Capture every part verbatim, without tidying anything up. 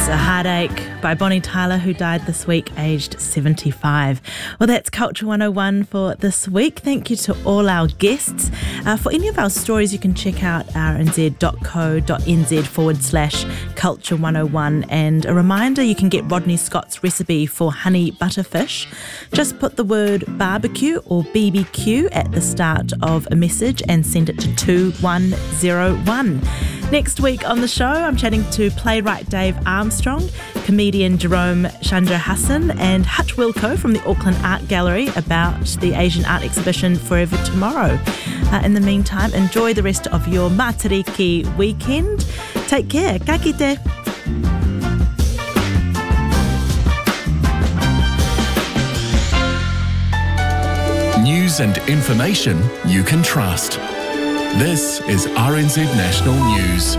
A Heartache by Bonnie Tyler, who died this week, aged seventy-five. Well, that's Culture one oh one for this week. Thank you to all our guests. Uh, for any of our stories, you can check out rnz.co.nz forward slash Culture one oh one. And a reminder, you can get Rodney Scott's recipe for honey butterfish. Just put the word barbecue or B B Q at the start of a message and send it to two one zero one. Next week on the show, I'm chatting to playwright Dave Armstrong, comedian Jerome Chandra Hassan, and Hutch Wilco from the Auckland Art Gallery about the Asian art exhibition Forever Tomorrow. Uh, in the meantime, enjoy the rest of your Matariki weekend. Take care. Ka kite. News and information you can trust. This is R N Z National News.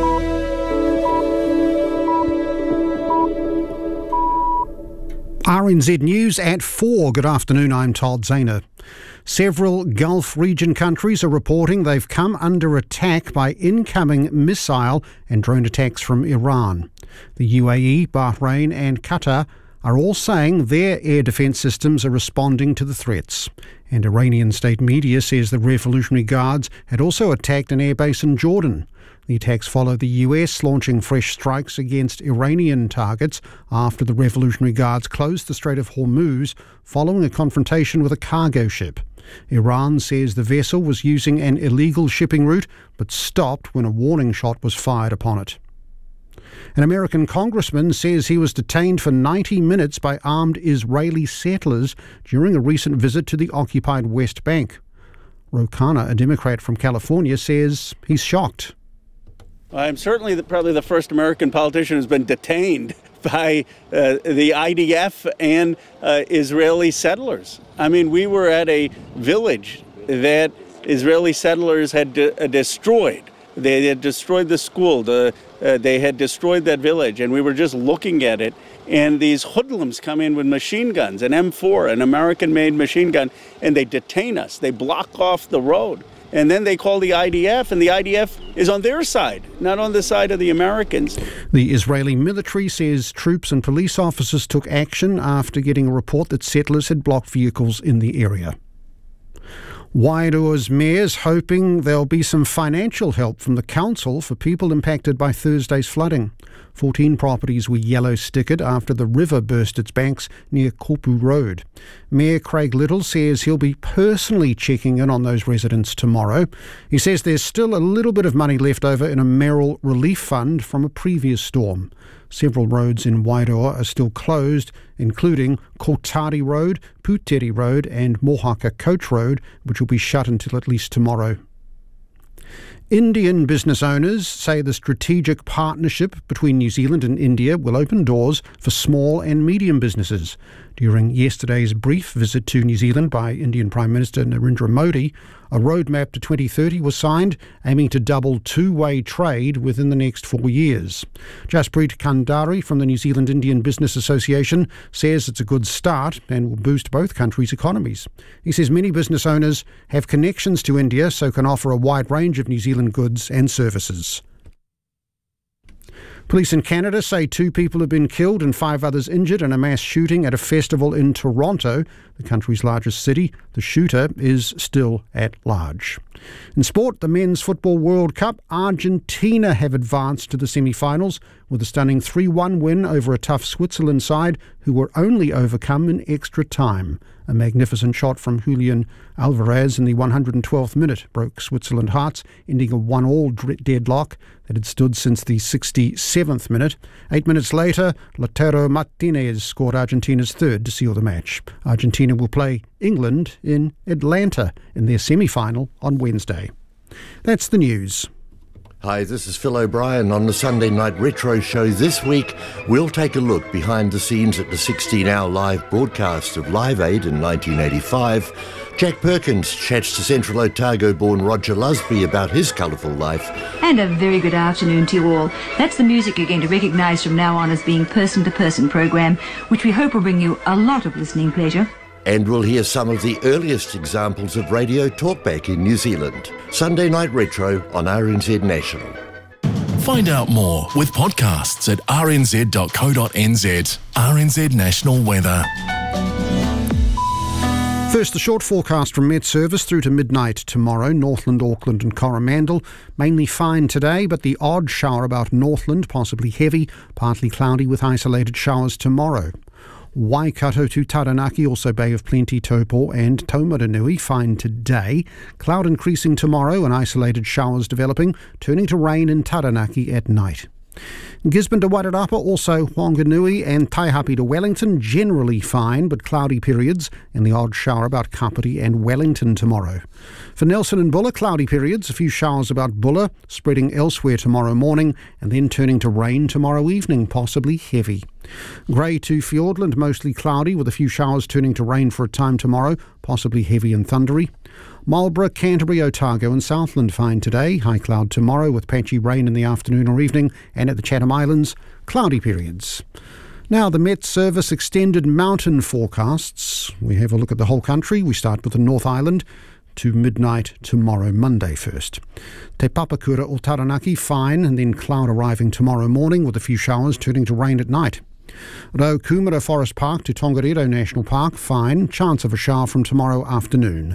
R N Z News at four. Good afternoon, I'm Todd Zahner. Several Gulf region countries are reporting they've come under attack by incoming missile and drone attacks from Iran. The U A E, Bahrain and Qatar are all saying their air defence systems are responding to the threats. And Iranian state media says the Revolutionary Guards had also attacked an airbase in Jordan. The attacks follow the U S launching fresh strikes against Iranian targets after the Revolutionary Guards closed the Strait of Hormuz following a confrontation with a cargo ship. Iran says the vessel was using an illegal shipping route but stopped when a warning shot was fired upon it. An American congressman says he was detained for ninety minutes by armed Israeli settlers during a recent visit to the occupied West Bank. Ro Khanna, a Democrat from California, says he's shocked. I'm certainly the, probably the first American politician who's been detained by uh, the I D F and uh, Israeli settlers. I mean, we were at a village that Israeli settlers had de- uh, destroyed. They had destroyed the school, the, uh, they had destroyed that village, and we were just looking at it. And these hoodlums come in with machine guns, an M four, an American-made machine gun, and they detain us. They block off the road. And then they call the I D F, and the I D F is on their side, not on the side of the Americans. The Israeli military says troops and police officers took action after getting a report that settlers had blocked vehicles in the area. Wairoa's mayor's hoping there'll be some financial help from the council for people impacted by Thursday's flooding. Fourteen properties were yellow stickered after the river burst its banks near Kopu Road. Mayor Craig Little says he'll be personally checking in on those residents tomorrow. He says there's still a little bit of money left over in a mayoral relief fund from a previous storm. Several roads in Wairoa are still closed, including Kotari Road, Puteri Road and Mohaka Coach Road, which will be shut until at least tomorrow. Indian business owners say the strategic partnership between New Zealand and India will open doors for small and medium businesses. During yesterday's brief visit to New Zealand by Indian Prime Minister Narendra Modi, a roadmap to twenty thirty was signed, aiming to double two-way trade within the next four years. Jaspreet Kandari from the New Zealand Indian Business Association says it's a good start and will boost both countries' economies. He says many business owners have connections to India, so can offer a wide range of New Zealand goods and services. Police in Canada say two people have been killed and five others injured in a mass shooting at a festival in Toronto, the country's largest city. The shooter is still at large. In sport, the Men's Football World Cup, Argentina have advanced to the semi-finals with a stunning three one win over a tough Switzerland side who were only overcome in extra time. A magnificent shot from Julian Alvarez in the one hundred twelfth minute broke Switzerland hearts, ending a one-all deadlock that had stood since the sixty-seventh minute. Eight minutes later, Lautaro Martinez scored Argentina's third to seal the match. Argentina will play England in Atlanta in their semi-final on Wednesday. That's the news. Hi, this is Phil O'Brien. On the Sunday Night Retro Show this week, we'll take a look behind the scenes at the sixteen-hour live broadcast of Live Aid in nineteen eighty-five. Jack Perkins chats to Central Otago-born Roger Lusby about his colourful life. And a very good afternoon to you all. That's the music you're going to recognise from now on as being person-to-person program, which we hope will bring you a lot of listening pleasure. And we'll hear some of the earliest examples of radio talkback in New Zealand. Sunday Night Retro on R N Z National. Find out more with podcasts at r n z dot co dot n z. R N Z National Weather. First, the short forecast from Met Service through to midnight tomorrow. Northland, Auckland and Coromandel. Mainly fine today, but the odd shower about Northland, possibly heavy, partly cloudy with isolated showers tomorrow. Waikato to Taranaki, also Bay of Plenty, Taupo and Taumaranui, fine today. Cloud increasing tomorrow and isolated showers developing, turning to rain in Taranaki at night. Gisborne to Wairarapa, also Whanganui and Taihape to Wellington, generally fine but cloudy periods, and the odd shower about Kapiti and Wellington tomorrow. For Nelson and Buller, cloudy periods, a few showers about Buller, spreading elsewhere tomorrow morning and then turning to rain tomorrow evening, possibly heavy. Grey to Fiordland, mostly cloudy with a few showers turning to rain for a time tomorrow, possibly heavy and thundery. Marlborough, Canterbury, Otago and Southland fine today, high cloud tomorrow with patchy rain in the afternoon or evening, and at the Chatham Islands, cloudy periods. Now the Met Service extended mountain forecasts. We have a look at the whole country. We start with the North Island to midnight tomorrow, Monday first. Te Papakura o Taranaki, fine, and then cloud arriving tomorrow morning with a few showers turning to rain at night. Rau Kumara Forest Park to Tongariro National Park, fine, chance of a shower from tomorrow afternoon.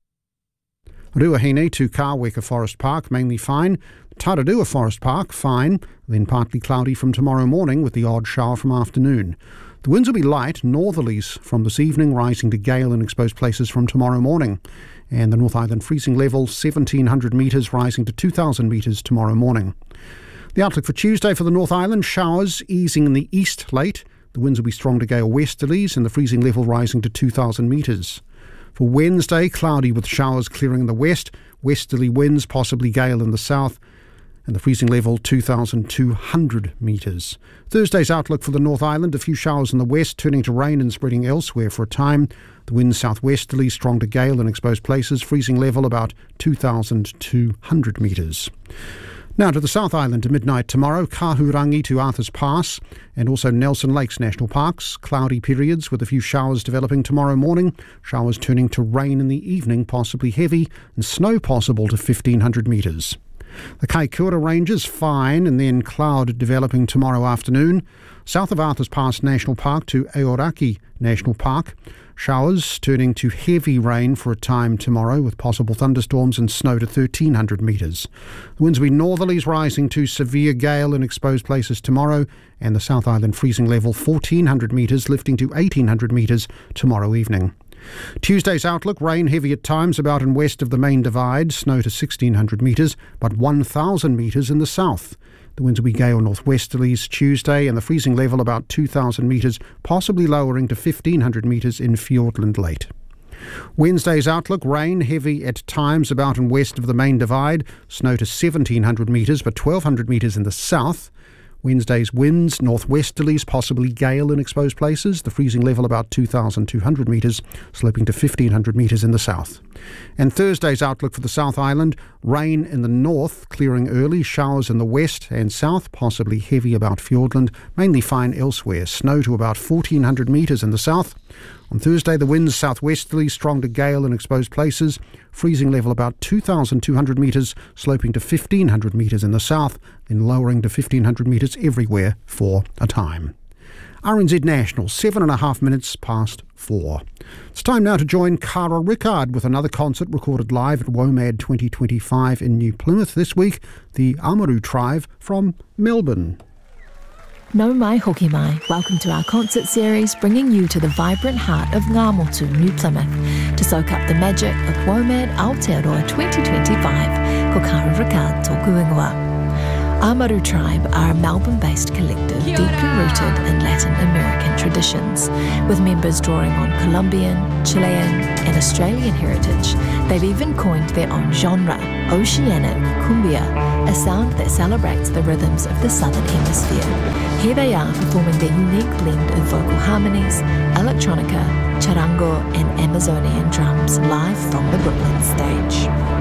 Ruahine to Kāweka Forest Park, mainly fine. Tararua Forest Park, fine, then partly cloudy from tomorrow morning with the odd shower from afternoon. The winds will be light, northerlies from this evening, rising to gale in exposed places from tomorrow morning. And the North Island freezing level, seventeen hundred metres, rising to two thousand metres tomorrow morning. The outlook for Tuesday for the North Island, showers easing in the east late. The winds will be strong to gale westerlies and the freezing level rising to two thousand metres. For Wednesday, cloudy with showers clearing in the west, westerly winds, possibly gale in the south, and the freezing level two thousand two hundred metres. Thursday's outlook for the North Island, a few showers in the west, turning to rain and spreading elsewhere for a time. The winds southwesterly, strong to gale in exposed places, freezing level about two thousand two hundred metres. Now to the South Island to midnight tomorrow, Kahurangi to Arthur's Pass, and also Nelson Lakes National Parks. Cloudy periods with a few showers developing tomorrow morning, showers turning to rain in the evening, possibly heavy, and snow possible to fifteen hundred metres. The Kaikoura Ranges, fine, and then cloud developing tomorrow afternoon. South of Arthur's Pass National Park to Aoraki National Park. Showers turning to heavy rain for a time tomorrow with possible thunderstorms and snow to thirteen hundred metres. The winds will be northerlies rising to severe gale in exposed places tomorrow, and the South Island freezing level fourteen hundred metres, lifting to eighteen hundred metres tomorrow evening. Tuesday's outlook, rain heavy at times about and west of the main divide, snow to sixteen hundred metres, but one thousand metres in the south. The winds will be gale northwesterlies Tuesday and the freezing level about two thousand metres, possibly lowering to fifteen hundred metres in Fiordland late. Wednesday's outlook, rain heavy at times about and west of the main divide, snow to seventeen hundred metres but twelve hundred metres in the south. Wednesday's winds, northwesterlies, possibly gale in exposed places, the freezing level about two thousand two hundred metres, sloping to fifteen hundred metres in the south. And Thursday's outlook for the South Island, rain in the north, clearing early, showers in the west and south, possibly heavy about Fiordland, mainly fine elsewhere, snow to about fourteen hundred metres in the south. On Thursday, the winds southwesterly, strong to gale in exposed places, freezing level about two thousand two hundred metres, sloping to fifteen hundred metres in the south, then lowering to fifteen hundred metres everywhere for a time. R N Z National, seven and a half minutes past four. It's time now to join Cara Rickard with another concert recorded live at WOMAD twenty twenty-five in New Plymouth this week, the Amaru Tribe from Melbourne. No mai hoki mai, welcome to our concert series bringing you to the vibrant heart of Ngā Motu, New Plymouth, to soak up the magic of WOMAD Aotearoa twenty twenty-five, ko Cara Rickard tōku ingoa. Amaru Tribe are a Melbourne-based collective deeply rooted in Latin American traditions. With members drawing on Colombian, Chilean and Australian heritage, they've even coined their own genre, Oceanic Cumbia, a sound that celebrates the rhythms of the Southern Hemisphere. Here they are performing their unique blend of vocal harmonies, electronica, charango and Amazonian drums live from the Brooklyn stage.